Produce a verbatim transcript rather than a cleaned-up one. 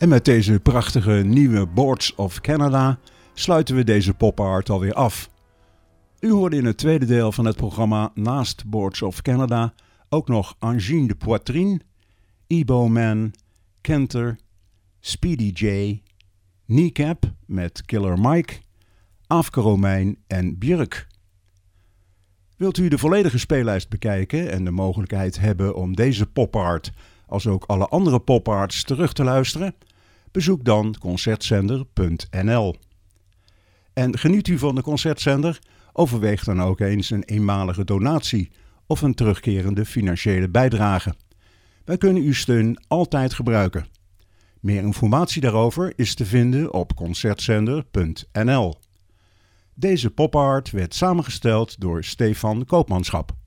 En met deze prachtige nieuwe Boards of Canada sluiten we deze pop-art alweer af. U hoorde in het tweede deel van het programma naast Boards of Canada ook nog Angine de Poitrine, Ebo Man, Kenter, Speedy J, Kneecap met Killer Mike, Afke Romein en Björk. Wilt u de volledige speellijst bekijken en de mogelijkheid hebben om deze pop-art als ook alle andere pop-arts terug te luisteren? Bezoek dan concertzender punt n l. En geniet u van de concertzender? Overweeg dan ook eens een eenmalige donatie of een terugkerende financiële bijdrage. Wij kunnen uw steun altijd gebruiken. Meer informatie daarover is te vinden op concertzender punt n l. Deze pop-art werd samengesteld door Stefan Koopmanschap.